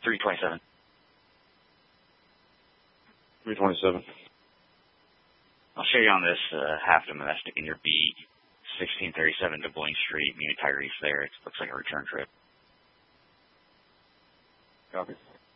327. 327. I'll show you on this half domestic in your B, 1637 to Bling Street, me and Tyrese there. It looks like a return trip. Copy.